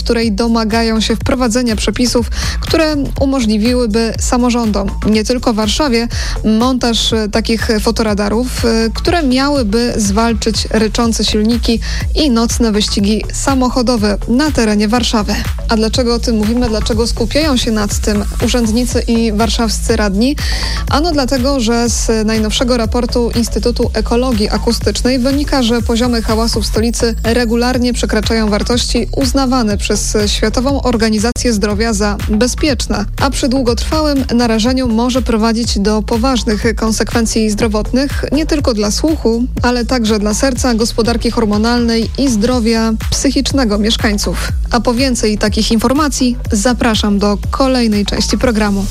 której domagają się wprowadzenia przepisów, które umożliwiłyby samorządom, nie tylko w Warszawie, montaż takich fotoradarów, które miałyby zwalczyć ryczące silniki i nocne wyścigi samochodowe na terenie Warszawy. A dlaczego o tym mówimy? Dlaczego skupiają się nad tym urzędnicy i warszawscy radni? Ano dlatego, że z najnowszego raportu Instytutu Ekologii Akustycznej wynika, że poziomy hałasu w stolicy regularnie przekraczają wartości uznawane przez Światową Organizację Zdrowia za bezpieczne, a przy długotrwałym narażeniu może prowadzić do poważnych konsekwencji zdrowotnych nie tylko dla słuchu, ale także dla serca, gospodarki hormonalnej i zdrowia psychicznego mieszkańców. A po więcej takich informacji zapraszam do kolejnej części programu.